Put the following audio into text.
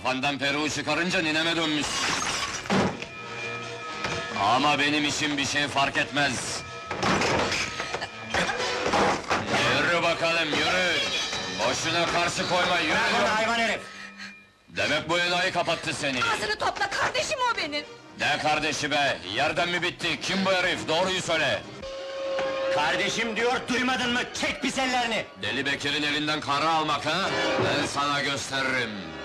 Kafandan peruğu çıkarınca nineme dönmüş. Ama benim işim bir şey fark etmez. Yürü bakalım, yürü! Boşuna karşı koyma, yürü! Hayvan herif! Demek bu enayi kapattı seni! Ağzını topla, kardeşim o benim! Ne kardeşi be, yerden mi bitti, kim bu herif, doğruyu söyle! Kardeşim diyor, duymadın mı? Çek pis ellerini! Deli Bekir'in elinden karı almak ha? Ben sana gösteririm!